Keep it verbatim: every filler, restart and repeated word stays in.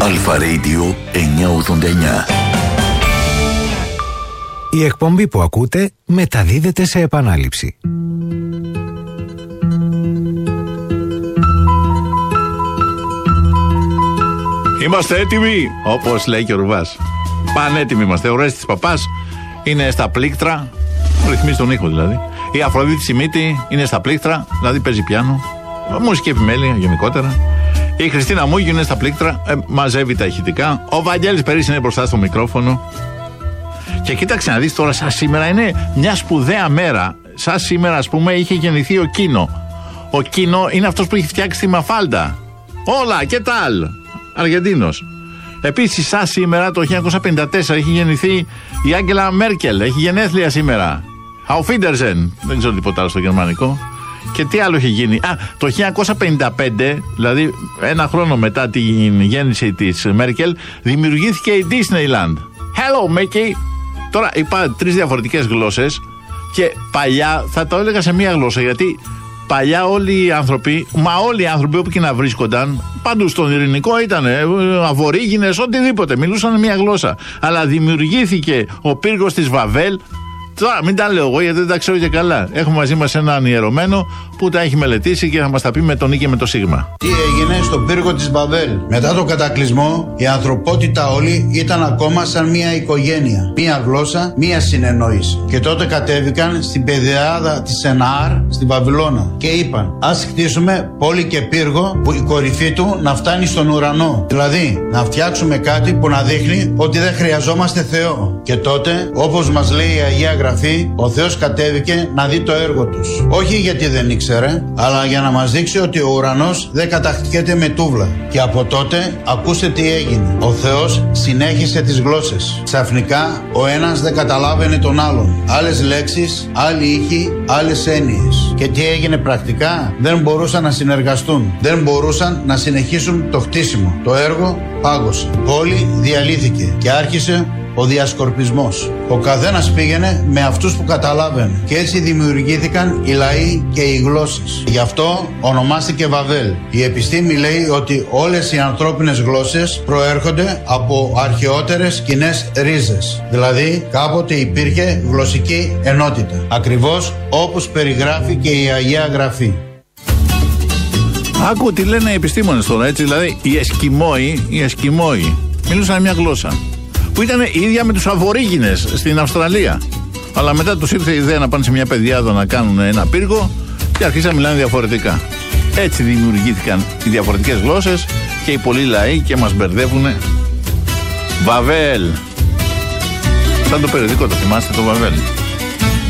Αλφα Radio εννιακόσια ογδόντα εννιά. Η εκπομπή που ακούτε μεταδίδεται σε επανάληψη. Είμαστε έτοιμοι, όπως λέει και ο Ρουβάς. Πανέτοιμοι είμαστε. Ο Ρέστης Παπάς είναι στα πλήκτρα, ρυθμίζει τον ήχο δηλαδή. Η Αφροδίτη Σιμίτη είναι στα πλήκτρα, δηλαδή παίζει πιάνο. Μουσική επιμέλεια γενικότερα. Η Χριστίνα Μούγιου είναι στα πλήκτρα, ε, μαζεύει τα ηχητικά. Ο Βαγγέλης Περής είναι μπροστά στο μικρόφωνο. Και κοίταξε να δεις τώρα, σαν σήμερα είναι μια σπουδαία μέρα. Σαν σήμερα, ας πούμε, είχε γεννηθεί ο Κίνο. Ο Κίνο είναι αυτός που έχει φτιάξει τη Μαφάλτα. Όλα και τα άλλα. Αργεντίνος. Επίσης, σαν σήμερα το χίλια εννιακόσια πενήντα τέσσερα έχει γεννηθεί η Άγγελα Μέρκελ. Έχει γενέθλια σήμερα. Auf Wiedersehen. Δεν ξέρω τίποτα άλλο στο γερμανικό. Και τι άλλο έχει γίνει. Α, το χίλια εννιακόσια πενήντα πέντε, δηλαδή ένα χρόνο μετά την γέννηση της Μέρκελ, δημιουργήθηκε η Disneyland. Hello, Mickey. Τώρα είπα τρεις διαφορετικές γλώσσες και παλιά θα το έλεγα σε μία γλώσσα, γιατί παλιά όλοι οι άνθρωποι, μα όλοι οι άνθρωποι όπου και να βρίσκονταν, παντού στον ειρηνικό ήταν αβορίγινες, οτιδήποτε, μιλούσαν μία γλώσσα. Αλλά δημιουργήθηκε ο πύργος της Βαβέλ. Τώρα μην τα λέω εγώ γιατί δεν τα ξέρω και καλά. Έχουμε μαζί μας έναν ιερωμένο που τα έχει μελετήσει και θα μας τα πει με τον Νίκη και με το Σίγμα. Τι έγινε στον πύργο της Βαβέλ? Μετά το κατακλυσμό η ανθρωπότητα όλη ήταν ακόμα σαν μια οικογένεια. Μια γλώσσα, μια συνεννόηση. Και τότε κατέβηκαν στην πεδιάδα της Σεναάρ στη Βαβυλώνα και είπαν: ας χτίσουμε πόλη και πύργο που η κορυφή του να φτάνει στον ουρανό. Δηλαδή να φτιάξουμε κάτι που να δείχνει ότι δεν χρειαζόμαστε Θεό. Και τότε, όπως μας λέει η Αγία Γραφή, ο Θεός κατέβηκε να δει το έργο τους. Όχι γιατί δεν ήξερε, αλλά για να μας δείξει ότι ο ουρανός δεν κατακτιέται με τούβλα. Και από τότε ακούστε τι έγινε. Ο Θεός συνέχισε τις γλώσσες. Ξαφνικά ο ένας δεν καταλάβαινε τον άλλον. Άλλες λέξεις, άλλοι ήχοι, άλλες έννοιες. Και τι έγινε πρακτικά? Δεν μπορούσαν να συνεργαστούν. Δεν μπορούσαν να συνεχίσουν το χτίσιμο. Το έργο πάγωσε. Η πόλη διαλύθηκε και άρχισε ο διασκορπισμός. Ο καθένας πήγαινε με αυτούς που καταλάβαινε. Και έτσι δημιουργήθηκαν οι λαοί και οι γλώσσες. Γι' αυτό ονομάστηκε Βαβέλ. Η επιστήμη λέει ότι όλες οι ανθρώπινες γλώσσες προέρχονται από αρχαιότερες κοινές ρίζες. Δηλαδή κάποτε υπήρχε γλωσσική ενότητα. Ακριβώς όπως περιγράφει και η Αγία Γραφή. Άκου τι λένε οι επιστήμονες τώρα, έτσι, δηλαδή οι Εσκιμόοι, οι Εσκιμόοι μιλούσαν μια γλώσσα που ήταν η ίδια με τους Αβορίγινες στην Αυστραλία. Αλλά μετά τους ήρθε η ιδέα να πάνε σε μια πεδιάδα να κάνουν ένα πύργο και αρχίσαν να μιλάνε διαφορετικά. Έτσι δημιουργήθηκαν οι διαφορετικές γλώσσες και οι πολλοί λαοί και μας μπερδεύουνε. Βαβέλ. Σαν το περιοδικό, το θυμάστε το Βαβέλ?